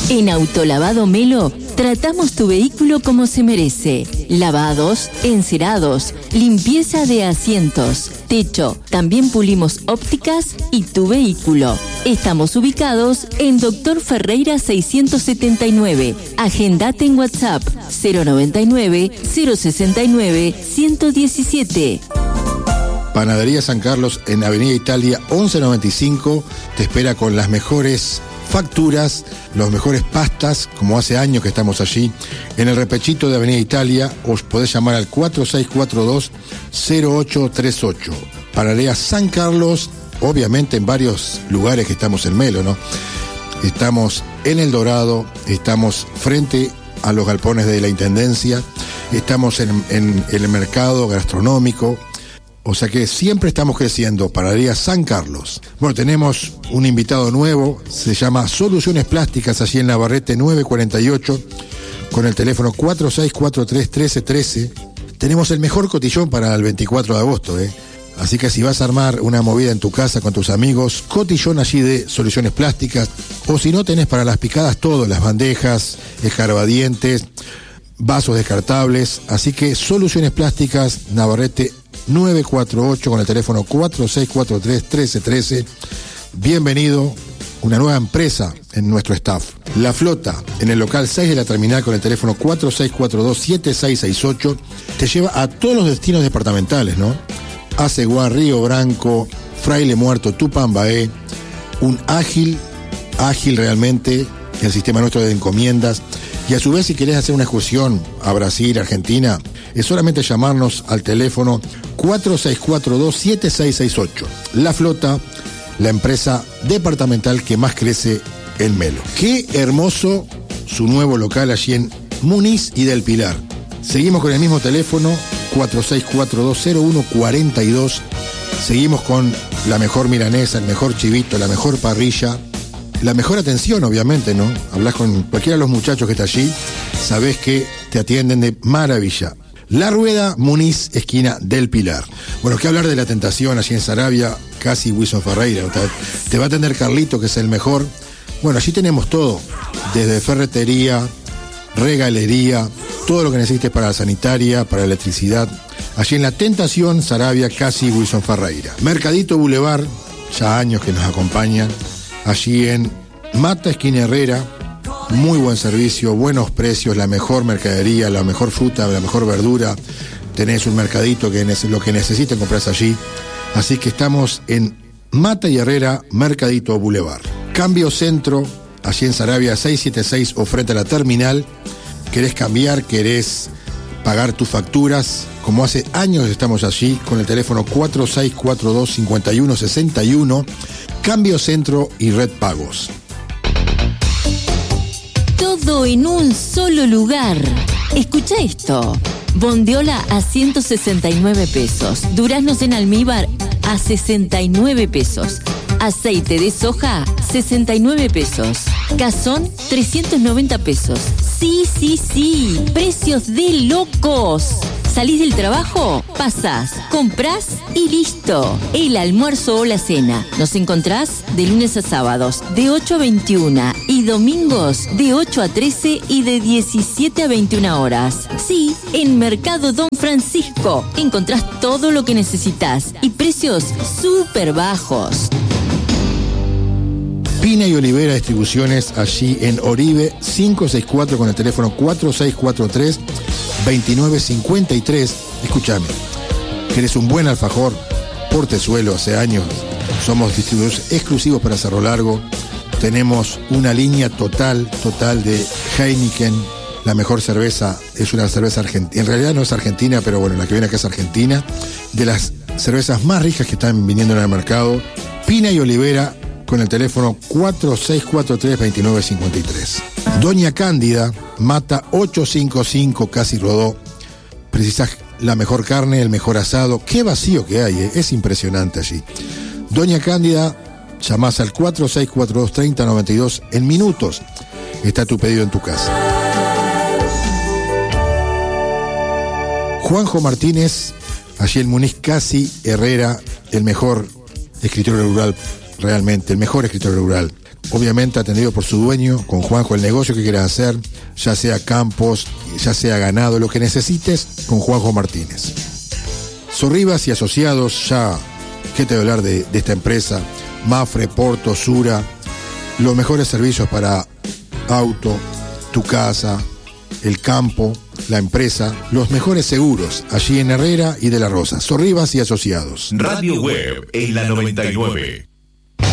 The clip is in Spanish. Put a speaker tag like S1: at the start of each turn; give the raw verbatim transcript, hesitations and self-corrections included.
S1: En Autolavado Melo tratamos tu vehículo como se merece. Lavados, encerados, limpieza de asientos, techo. También pulimos ópticas y tu vehículo. Estamos ubicados en Doctor Ferreira seiscientos setenta y nueve. Agendate en WhatsApp cero noventa y nueve, cero sesenta y nueve, ciento diecisiete.
S2: Panadería San Carlos en Avenida Italia once noventa y cinco te espera con las mejores facturas, los mejores pastas, como hace años que estamos allí, en el repechito de Avenida Italia. Os podés llamar al cuatro seis cuatro dos, cero ocho tres ocho. Panadería San Carlos, obviamente en varios lugares que estamos en Melo, ¿no? Estamos en El Dorado, estamos frente a los galpones de la Intendencia, estamos en, en, en el mercado gastronómico. O sea que siempre estamos creciendo. Panadería San Carlos. Bueno, tenemos un invitado nuevo, se llama Soluciones Plásticas, allí en Navarrete nueve cuarenta y ocho, con el teléfono cuatro seis cuatro tres, uno tres uno tres. Tenemos el mejor cotillón para el veinticuatro de agosto, ¿eh? Así que si vas a armar una movida en tu casa con tus amigos, cotillón allí de Soluciones Plásticas. O si no, tenés para las picadas todo, las bandejas, escarbadientes, vasos descartables. Así que Soluciones Plásticas, Navarrete nueve cuatro ocho, con el teléfono cuatro seis cuatro tres, uno tres uno tres. Bienvenido, una nueva empresa en nuestro staff. La Flota, en el local seis de la terminal, con el teléfono cuatro seis cuatro dos, siete seis seis ocho, te lleva a todos los destinos departamentales, ¿no? Aceguá, Río Branco, Fraile Muerto, Tupambaé. Un ágil, ágil realmente, el sistema nuestro de encomiendas. Y a su vez, si querés hacer una excursión a Brasil, Argentina, es solamente llamarnos al teléfono cuatro seis cuatro dos, siete seis seis ocho. La Flota, la empresa departamental que más crece en Melo. Qué hermoso su nuevo local allí en Muniz y del Pilar. Seguimos con el mismo teléfono, cuatro seis cuatro dos, cero uno cuatro dos. Seguimos con la mejor milanesa, el mejor chivito, la mejor parrilla, la mejor atención, obviamente, ¿no? Hablas con cualquiera de los muchachos que está allí, sabés que te atienden de maravilla. La Rueda, Muniz, esquina del Pilar. Bueno, qué hablar de la tentación allí en Saravia, casi Wilson Ferreira. Te va a atender Carlito, que es el mejor. Bueno, allí tenemos todo, desde ferretería, regalería, todo lo que necesites para la sanitaria, para la electricidad. Allí en La Tentación, Saravia, casi Wilson Ferreira. Mercadito Boulevard, ya años que nos acompañan. Allí en Mata, esquina Herrera, muy buen servicio, buenos precios, la mejor mercadería, la mejor fruta, la mejor verdura. Tenés un mercadito que es lo que necesiten compras allí. Así que estamos en Mata y Herrera, Mercadito Boulevard. Cambio Centro, allí en Saravia seiscientos setenta y seis, o frente a la terminal. ¿Querés cambiar? ¿Querés pagar tus facturas? Como hace años estamos allí, con el teléfono cuatro seis cuatro dos, cinco uno seis uno. Cambio Centro y Red Pagos.
S1: Todo en un solo lugar. Escucha esto. Bondiola a ciento sesenta y nueve pesos. Duraznos en almíbar a sesenta y nueve pesos. Aceite de soja, sesenta y nueve pesos. Cazón, trescientos noventa pesos. Sí, sí, sí. Precios de locos. ¿Salís del trabajo? Pasás, comprás y listo. El almuerzo o la cena. Nos encontrás de lunes a sábados de ocho a veintiuna y domingos de ocho a trece y de diecisiete a veintiuna horas. Sí, en Mercado Don Francisco encontrás todo lo que necesitas y precios súper bajos.
S2: Pina y Olivera Distribuciones, allí en Oribe quinientos sesenta y cuatro, con el teléfono cuatro seis cuatro tres, dos nueve cinco tres. Escúchame, ¿querés un buen alfajor? Portezuelo, hace años somos distribuidores exclusivos para Cerro Largo. Tenemos una línea total, total de Heineken, la mejor cerveza. Es una cerveza argentina, en realidad no es argentina, pero bueno, la que viene acá es argentina. De las cervezas más ricas que están viniendo en el mercado. Pina y Olivera, con el teléfono cuatro seis cuatro tres, dos nueve cinco tres. Doña Cándida, Mata ochocientos cincuenta y cinco, casi Rodó. Precisas la mejor carne, el mejor asado. Qué vacío que hay, ¿eh? Es impresionante allí. Doña Cándida, llamás al cuatro seis cuatro dos, tres cero nueve dos. En minutos está tu pedido en tu casa. Juanjo Martínez, allí en Muniz, casi Herrera, el mejor escritorio rural. Realmente, el mejor escritorio rural. obviamente atendido por su dueño, con Juanjo, el negocio que quieras hacer, ya sea campos, ya sea ganado, lo que necesites, con Juanjo Martínez. Sorribas y Asociados, ya, ¿qué te voy a hablar de, de esta empresa? Mafre, Porto, Sura, los mejores servicios para auto, tu casa, el campo, la empresa, los mejores seguros, allí en Herrera y de la Rosa. Sorribas y Asociados.
S3: Radio Web en la noventa y nueve.